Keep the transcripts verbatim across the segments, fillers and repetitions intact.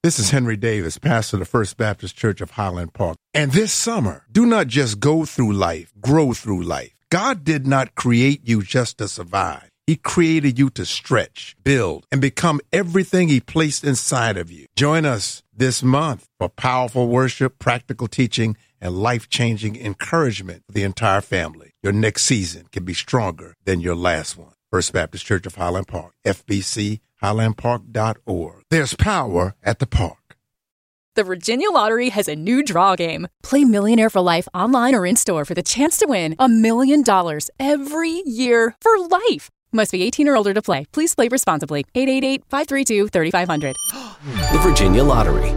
This is Henry Davis, pastor of the First Baptist Church of Highland Park. And this summer, do not just go through life, grow through life. God did not create you just to survive. He created you to stretch, build, and become everything He placed inside of you. Join us this month for powerful worship, practical teaching, and life-changing encouragement for the entire family. Your next season can be stronger than your last one. First Baptist Church of Highland Park, F B C highland park dot org. There's power at the park. The Virginia Lottery has a new draw game. Play Millionaire for Life online or in-store for the chance to win a million dollars every year for life. Must be eighteen or older to play. Please play responsibly. eight eight eight, five three two, three five zero zero. The Virginia Lottery.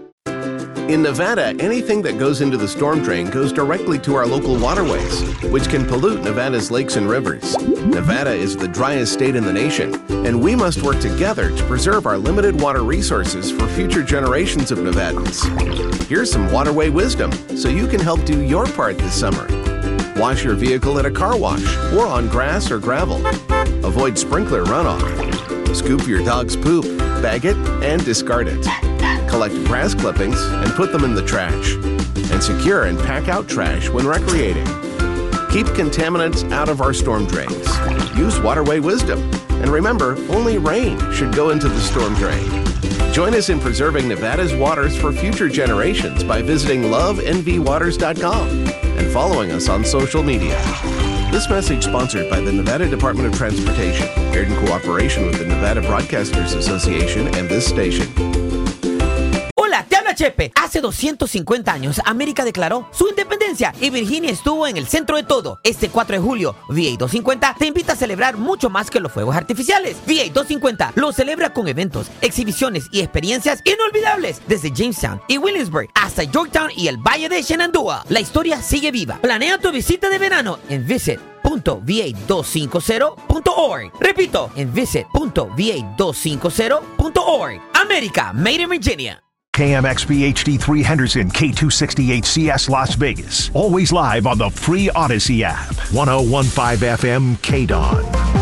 In Nevada, anything that goes into the storm drain goes directly to our local waterways, which can pollute Nevada's lakes and rivers. Nevada is the driest state in the nation, and we must work together to preserve our limited water resources for future generations of Nevadans. Here's some waterway wisdom so you can help do your part this summer. Wash your vehicle at a car wash or on grass or gravel. Avoid sprinkler runoff. Scoop your dog's poop, bag it, and discard it. Collect grass clippings and put them in the trash. And secure and pack out trash when recreating. Keep contaminants out of our storm drains. Use waterway wisdom. And remember, only rain should go into the storm drain. Join us in preserving Nevada's waters for future generations by visiting love n v waters dot com and following us on social media. This message sponsored by the Nevada Department of Transportation, aired in cooperation with the Nevada Broadcasters Association and this station. Hola, te habla Chepe. Hace doscientos cincuenta años, América declaró su independencia y Virginia estuvo en el centro de todo. Este cuatro de julio, V A doscientos cincuenta te invita a celebrar mucho más que los fuegos artificiales. V A doscientos cincuenta lo celebra con eventos, exhibiciones y experiencias inolvidables desde Jamestown y Williamsburg hasta Yorktown y el Valle de Shenandoah. La historia sigue viva. Planea tu visita de verano en visit punto v a doscientos cincuenta punto org. Repito, en visit punto v a doscientos cincuenta punto org. América, made in Virginia. K M X B H D three Henderson, K two sixty-eight C S Las Vegas. Always live on the free Odyssey app. ten fifteen F M K D O N.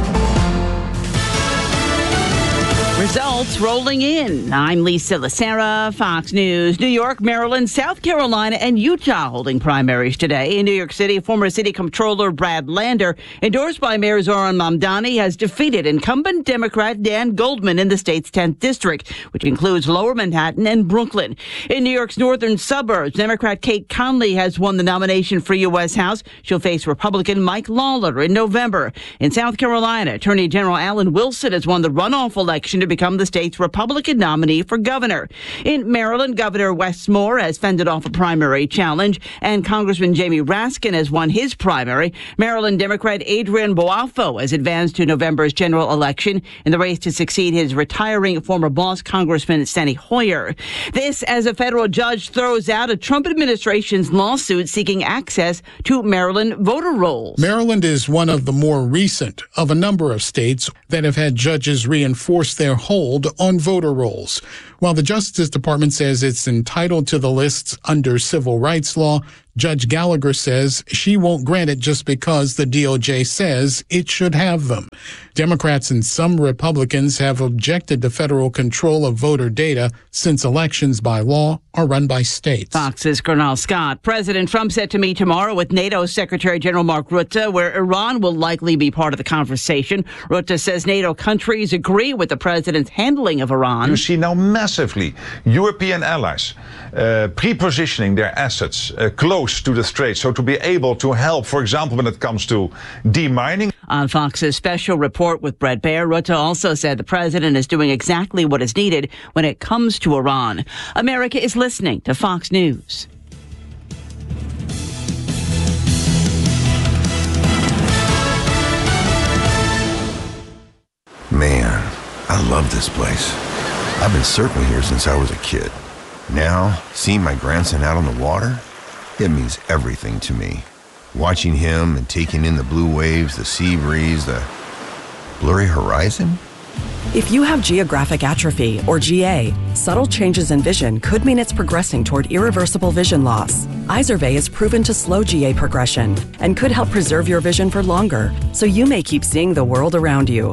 Results rolling in. I'm Lisa Lacera, Fox News. New York, Maryland, South Carolina, and Utah holding primaries today. In New York City, former city comptroller Brad Lander, endorsed by Mayor Zohran Mamdani, has defeated incumbent Democrat Dan Goldman in the state's tenth district, which includes Lower Manhattan and Brooklyn. In New York's northern suburbs, Democrat Kate Conley has won the nomination for U S House. She'll face Republican Mike Lawler in November. In South Carolina, Attorney General Alan Wilson has won the runoff election to become the state's Republican nominee for governor. In Maryland, Governor Wes Moore has fended off a primary challenge, and Congressman Jamie Raskin has won his primary. Maryland Democrat Adrian Boafo has advanced to November's general election in the race to succeed his retiring former boss, Congressman Steny Hoyer. This as a federal judge throws out a Trump administration's lawsuit seeking access to Maryland voter rolls. Maryland is one of the more recent of a number of states that have had judges reinforce their hold on voter rolls. While the Justice Department says it's entitled to the lists under civil rights law, Judge Gallagher says she won't grant it just because the D O J says it should have them. Democrats and some Republicans have objected to federal control of voter data since elections by law are run by states. Fox's Colonel Scott. President Trump set to meet tomorrow with NATO Secretary General Mark Rutte, where Iran will likely be part of the conversation. Rutte says NATO countries agree with the president's handling of Iran. You see now massively European allies uh, pre-positioning their assets uh, close to the Strait, so to be able to help, for example, when it comes to demining. On Fox's special report with Brett Baer, Rutte also said the president is doing exactly what is needed when it comes to Iran. America is listening to Fox News. Man, I love this place. I've been surfing here since I was a kid. Now, seeing my grandson out on the water, it means everything to me. Watching him and taking in the blue waves, the sea breeze, the blurry horizon. If you have geographic atrophy, or G A, subtle changes in vision could mean it's progressing toward irreversible vision loss. Izervay is proven to slow G A progression and could help preserve your vision for longer, so you may keep seeing the world around you.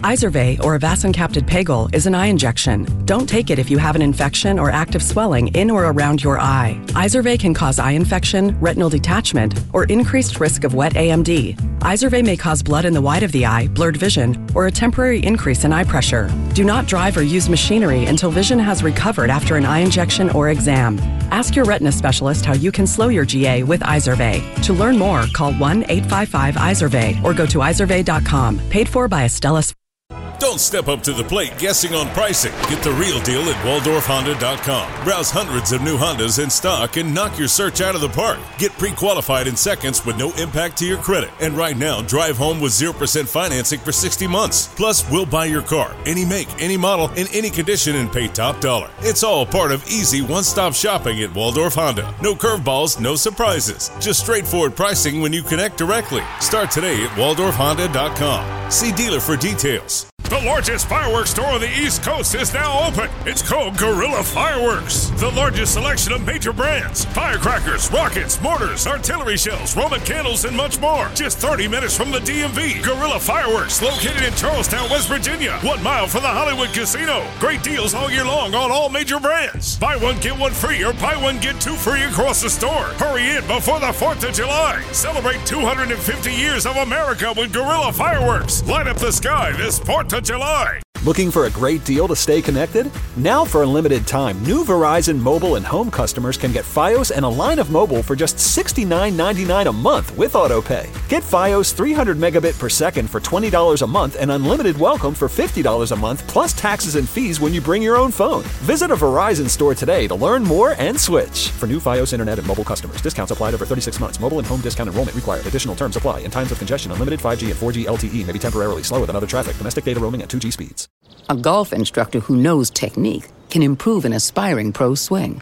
Izervay, or avacincaptad pegol, is an eye injection. Don't take it if you have an infection or active swelling in or around your eye. Izervay can cause eye infection, retinal detachment, or increased risk of wet A M D. Izervay may cause blood in the white of the eye, blurred vision, or a temporary increase in eye pressure. Do not drive or use machinery until vision has recovered after an eye injection or exam. Ask your retina specialist how you can slow your G A with Izervay. To learn more, call one eight five five Izervay or go to izervay dot com. Paid for by Astellas. Don't step up to the plate guessing on pricing. Get the real deal at Waldorf Honda dot com. Browse hundreds of new Hondas in stock and knock your search out of the park. Get pre-qualified in seconds with no impact to your credit. And right now, drive home with zero percent financing for sixty months. Plus, we'll buy your car, any make, any model, in any condition, and pay top dollar. It's all part of easy one-stop shopping at Waldorf Honda. No curveballs, no surprises. Just straightforward pricing when you connect directly. Start today at Waldorf Honda dot com. See dealer for details. The largest fireworks store on the East Coast is now open. It's called Guerrilla Fireworks. The largest selection of major brands: firecrackers, rockets, mortars, artillery shells, Roman candles, and much more. Just thirty minutes from the D M V. Guerrilla Fireworks, located in Charlestown, West Virginia. One mile from the Hollywood Casino. Great deals all year long on all major brands. Buy one, get one free, or buy one, get two free across the store. Hurry in before the fourth of July. Celebrate two hundred fifty years of America with Guerrilla Fireworks. Light up the sky this fourth of July. Looking for a great deal to stay connected? Now for a limited time, new Verizon mobile and home customers can get Fios and a line of mobile for just sixty-nine ninety-nine a month with AutoPay. Get Fios three hundred megabit per second for twenty dollars a month and unlimited welcome for fifty dollars a month plus taxes and fees when you bring your own phone. Visit a Verizon store today to learn more and switch. For new Fios internet and mobile customers, discounts applied over thirty-six months. Mobile and home discount enrollment required. Additional terms apply. In times of congestion, unlimited five G and four G L T E may be temporarily slower than other traffic. Domestic data roaming at two G speeds. A golf instructor who knows technique can improve an aspiring pro's swing.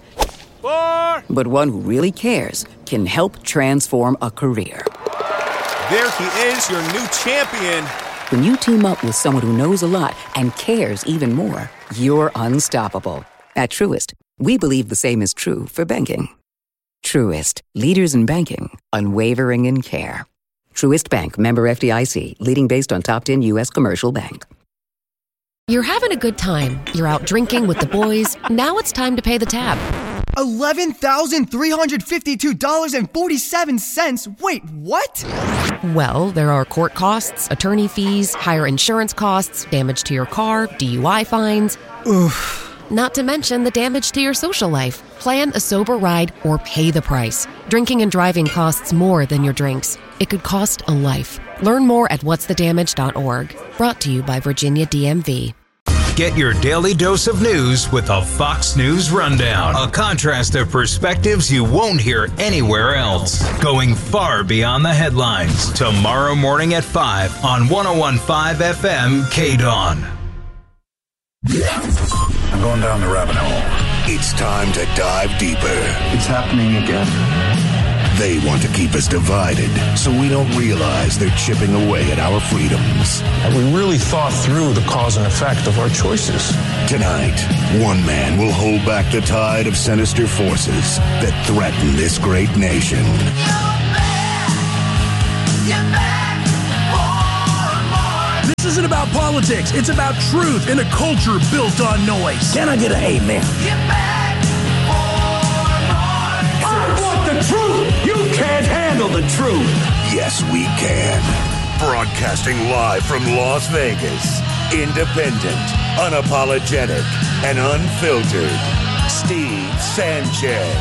Four. But one who really cares can help transform a career. There he is, your new champion. When you team up with someone who knows a lot and cares even more, you're unstoppable. At Truist, we believe the same is true for banking. Truist, leaders in banking, unwavering in care. Truist Bank, member F D I C, leading based on top ten U S commercial bank. You're having a good time. You're out drinking with the boys. Now it's time to pay the tab. eleven thousand three hundred fifty-two dollars and forty-seven cents. Wait, what? Well, there are court costs, attorney fees, higher insurance costs, damage to your car, D U I fines. Oof. Not to mention the damage to your social life. Plan a sober ride or pay the price. Drinking and driving costs more than your drinks. It could cost a life. Learn more at whats the damage dot org. Brought to you by Virginia D M V. Get your daily dose of news with a Fox News Rundown. A contrast of perspectives you won't hear anywhere else. Going far beyond the headlines. Tomorrow morning at five on one oh one point five F M K D O N. I'm going down the rabbit hole. It's time to dive deeper. It's happening again. They want to keep us divided so we don't realize they're chipping away at our freedoms. Have we really thought through the cause and effect of our choices? Tonight, one man will hold back the tide of sinister forces that threaten this great nation. This isn't about politics. It's about truth in a culture built on noise. Can I get an amen? The truth! You can't handle the truth! Yes, we can. Broadcasting live from Las Vegas. Independent, unapologetic, and unfiltered. Steve Sanchez.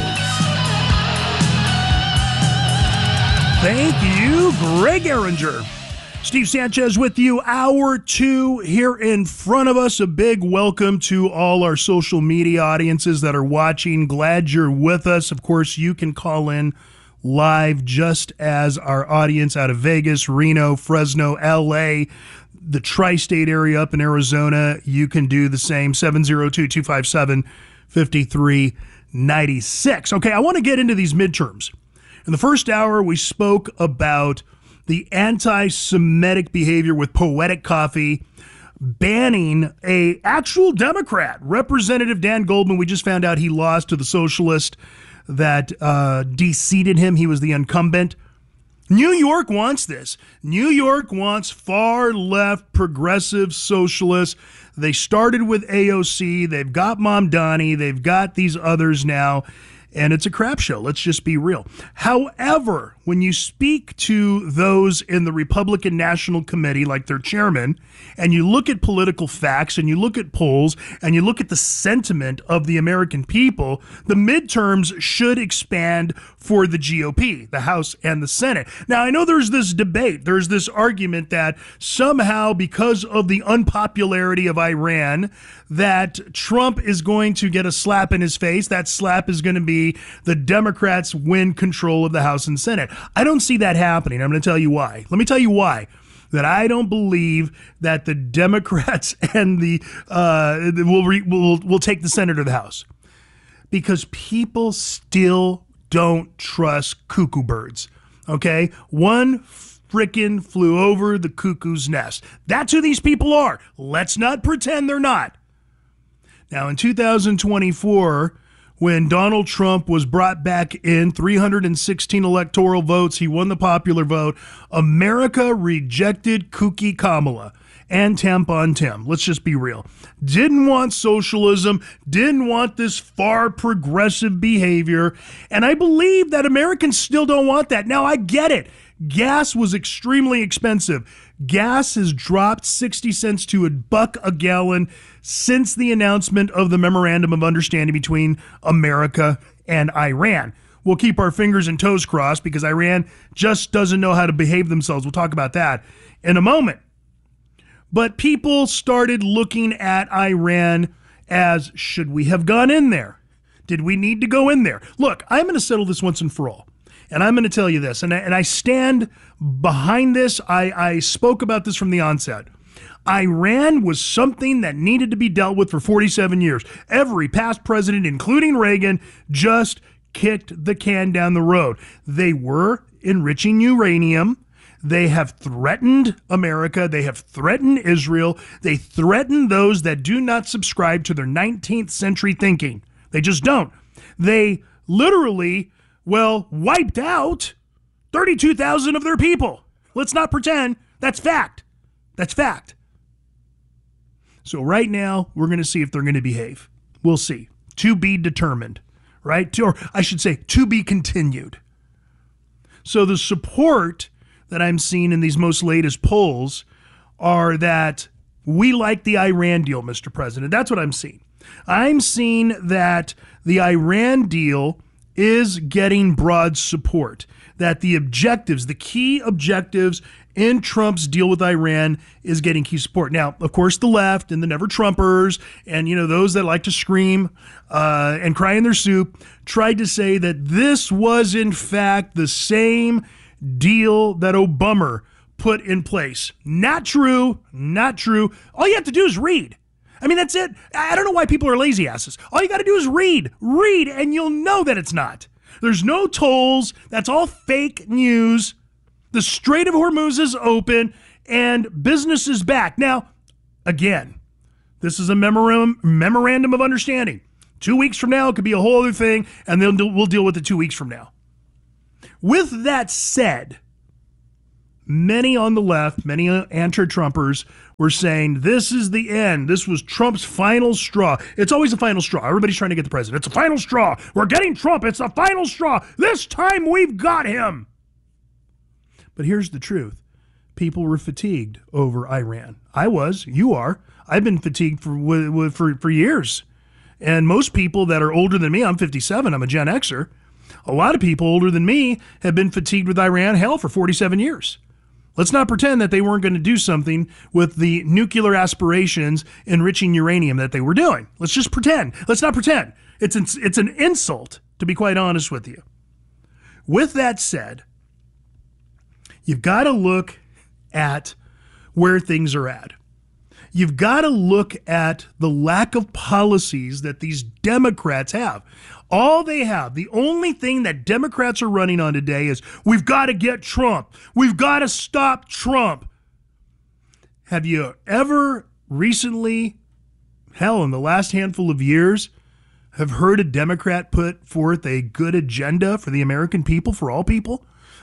Thank you, Greg Ehringer. Steve Sanchez with you, hour two here in front of us. A big welcome to all our social media audiences that are watching. Glad you're with us. Of course, you can call in live just as our audience out of Vegas, Reno, Fresno, L A, the tri-state area up in Arizona. You can do the same, seven oh two, two five seven, five three nine six. Okay, I want to get into these midterms. In the first hour, we spoke about the anti-Semitic behavior with Poetic Coffee, banning a actual Democrat, Representative Dan Goldman. We just found out he lost to the socialist that uh, de-seated him. He was the incumbent. New York wants this. New York wants far left progressive socialists. They started with A O C. They've got Mamdani. They've got these others now. And it's a crap show. Let's just be real. However, when you speak to those in the Republican National Committee, like their chairman, and you look at political facts and you look at polls and you look at the sentiment of the American people, the midterms should expand for the G O P, the House and the Senate. Now, I know there's this debate. There's this argument that somehow because of the unpopularity of Iran, that Trump is going to get a slap in his face. That slap is going to be the Democrats win control of the House and Senate. I don't see that happening. I'm going to tell you why. Let me tell you why. That I don't believe that the Democrats and the uh, will re- will will take the Senate or the House, because people still don't trust cuckoo birds. Okay, one frickin' flew over the cuckoo's nest. That's who these people are. Let's not pretend they're not. Now, in two thousand twenty-four, when Donald Trump was brought back in, three hundred sixteen electoral votes, he won the popular vote, America rejected kooky Kamala and Tampon Tim. Let's just be real. Didn't want socialism, didn't want this far progressive behavior, and I believe that Americans still don't want that. Now, I get it. Gas was extremely expensive. Gas has dropped sixty cents to a buck a gallon since the announcement of the Memorandum of Understanding between America and Iran. We'll keep our fingers and toes crossed because Iran just doesn't know how to behave themselves. We'll talk about that in a moment. But people started looking at Iran as, should we have gone in there? Did we need to go in there? Look, I'm going to settle this once and for all. And I'm going to tell you this, and I, and I stand behind this. I, I spoke about this from the onset. Iran was something that needed to be dealt with for forty-seven years. Every past president, including Reagan, just kicked the can down the road. They were enriching uranium. They have threatened America. They have threatened Israel. They threaten those that do not subscribe to their nineteenth century thinking. They just don't. They literally, well, wiped out thirty-two thousand of their people. Let's not pretend. That's fact. That's fact. So right now, we're going to see if they're going to behave. We'll see. To be determined, right? To, or I should say, to be continued. So the support that I'm seeing in these most latest polls are that we like the Iran deal, Mister President. That's what I'm seeing. I'm seeing that the Iran deal is getting broad support, that the objectives, the key objectives in Trump's deal with Iran is getting key support. Now, of course, the left and the never Trumpers and, you know, those that like to scream uh, and cry in their soup tried to say that this was, in fact, the same deal that Obama put in place. Not true. Not true. All you have to do is read. I mean, that's it. I don't know why people are lazy asses. All you got to do is read. Read, and you'll know that it's not. There's no tolls. That's all fake news. The Strait of Hormuz is open, and business is back. Now, again, this is a memorandum, memorandum of understanding. Two weeks from now, it could be a whole other thing, and then we'll deal with it two weeks from now. With that said, many on the left, many anti-Trumpers were saying this is the end. This was Trump's final straw. It's always a final straw. Everybody's trying to get the president. It's a final straw. We're getting Trump. It's a final straw. This time we've got him. But here's the truth. People were fatigued over Iran. I was. You are. I've been fatigued for for for years. And most people that are older than me, I'm fifty-seven, I'm a Gen Xer. A lot of people older than me have been fatigued with Iran, hell, for forty-seven years. Let's not pretend that they weren't going to do something with the nuclear aspirations enriching uranium that they were doing. Let's just pretend. Let's not pretend. It's an, it's an insult, to be quite honest with you. With that said, you've got to look at where things are at. You've got to look at the lack of policies that these Democrats have. All they have, the only thing that Democrats are running on today is, we've got to get Trump. We've got to stop Trump. Have you ever recently, hell, in the last handful of years, have heard a Democrat put forth a good agenda for the American people, for all people?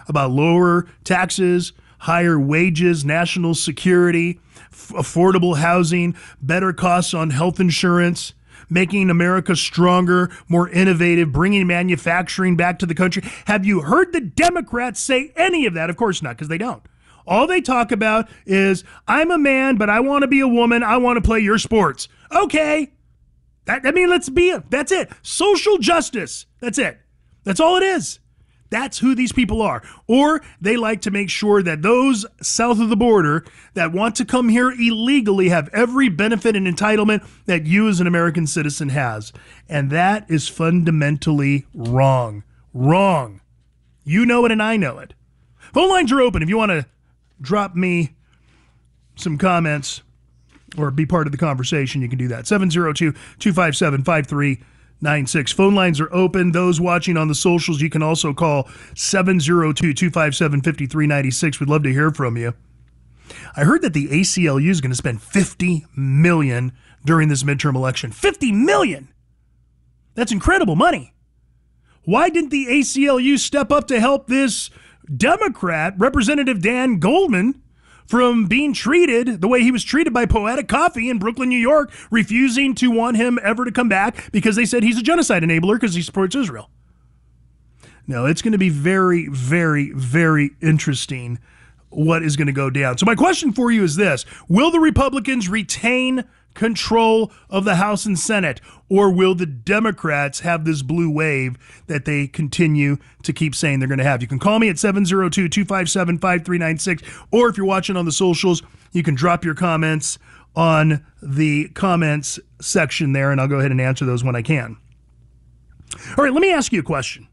about lower taxes, higher wages, national security, f- affordable housing, better costs on health insurance, making America stronger, more innovative, bringing manufacturing back to the country. Have you heard the Democrats say any of that? Of course not, because they don't. All they talk about is, I'm a man, but I want to be a woman. I want to play your sports. Okay. That, I mean, let's be, that's it. Social justice. That's it. That's all it is. That's who these people are. Or they like to make sure that those south of the border that want to come here illegally have every benefit and entitlement that you as an American citizen has. And that is fundamentally wrong. Wrong. You know it and I know it. Phone lines are open if you want to drop me some comments or be part of the conversation. You can do that. seven oh two, two five seven, five three nine six. Phone lines are open. Those watching on the socials, you can also call seven oh two, two five seven, five three nine six. We'd love to hear from you. I heard that the A C L U is going to spend fifty million dollars during this midterm election. fifty million dollars! That's incredible money. Why didn't the A C L U step up to help this Democrat, Representative Dan Goldman, from being treated the way he was treated by Poetic Coffee in Brooklyn, New York, refusing to want him ever to come back because they said he's a genocide enabler because he supports Israel? No, it's going to be very, very, very interesting what is going to go down. So my question for you is this: will the Republicans retain control of the House and Senate, or will the Democrats have this blue wave that they continue to keep saying they're going to have? You can call me at seven oh two, two five seven, five three nine six, or if you're watching on the socials, you can drop your comments on the comments section there, and I'll go ahead and answer those when I can. All right, let me ask you a question.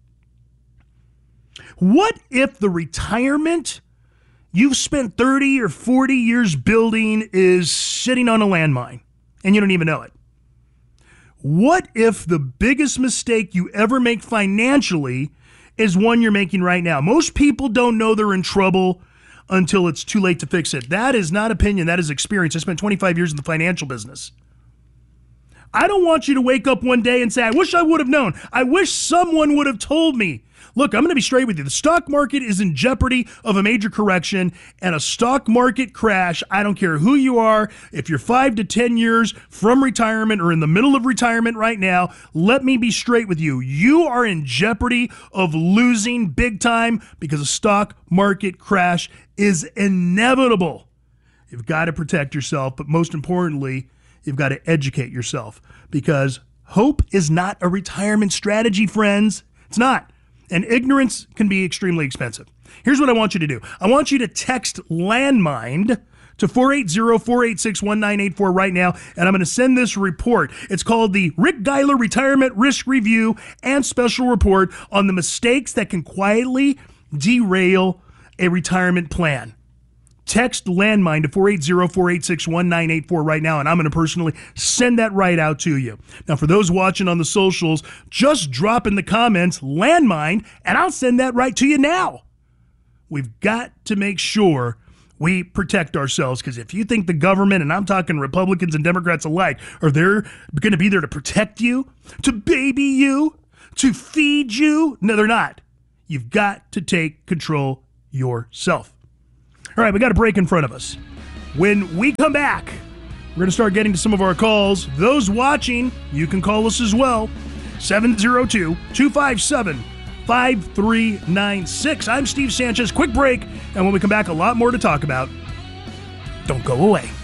What if the retirement you've spent thirty or forty years building is sitting on a landmine and you don't even know it? What if the biggest mistake you ever make financially is one you're making right now? Most people don't know they're in trouble until it's too late to fix it. That is not opinion. That is experience. I spent twenty-five years in the financial business. I don't want you to wake up one day and say, I wish I would have known. I wish someone would have told me. Look, I'm going to be straight with you. The stock market is in jeopardy of a major correction, and a stock market crash, I don't care who you are, if you're five to ten years from retirement or in the middle of retirement right now, let me be straight with you. You are in jeopardy of losing big time because a stock market crash is inevitable. You've got to protect yourself, but most importantly, you've got to educate yourself, because hope is not a retirement strategy, friends. It's not. And ignorance can be extremely expensive. Here's what I want you to do. I want you to text landmine to four eight zero, four eight six, one nine eight four right now, and I'm going to send this report. It's called the Rick Geiler Retirement Risk Review and Special Report on the mistakes that can quietly derail a retirement plan. Text landmine to four eight zero, four eight six, one nine eight four right now, and I'm going to personally send that right out to you. Now, for those watching on the socials, just drop in the comments landmine, and I'll send that right to you now. We've got to make sure we protect ourselves, because if you think the government, and I'm talking Republicans and Democrats alike, are there going to be there to protect you, to baby you, to feed you, no, they're not. You've got to take control yourself. All right, we got a break in front of us. When we come back, we're going to start getting to some of our calls. Those watching, you can call us as well. seven oh two, two five seven, five three nine six. I'm Steve Sanchez. Quick break, and when we come back, a lot more to talk about. Don't go away.